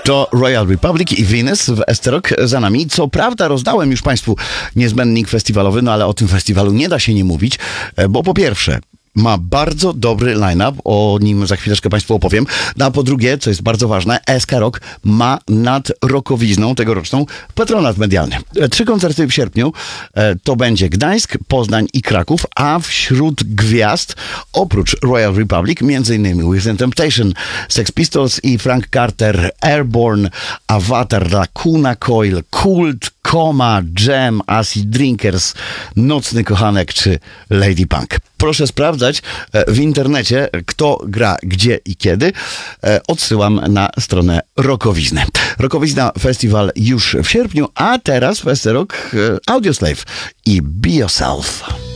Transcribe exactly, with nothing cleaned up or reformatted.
To Royal Republic i Venus w Esterok za nami. Co prawda rozdałem już Państwu niezbędnik festiwalowy, no ale o tym festiwalu nie da się nie mówić, bo po pierwsze ma bardzo dobry line-up, o nim za chwileczkę Państwu opowiem. No a po drugie, co jest bardzo ważne, E S K Rock ma nad rokowizną tegoroczną patronat medialny. Trzy koncerty w sierpniu to będzie Gdańsk, Poznań i Kraków, a wśród gwiazd oprócz Royal Republic między innymi Within Temptation, Sex Pistols i Frank Carter, Airborne, Avatar, Lacuna Coil, Cult, Koma, Jam, Acid Drinkers, Nocny Kochanek czy Lady Punk. Proszę sprawdzać w internecie, kto gra, gdzie i kiedy. Odsyłam na stronę Rokowizny. Rokowizna Festiwal już w sierpniu, a teraz w Esterok Audioslave i Be Yourself.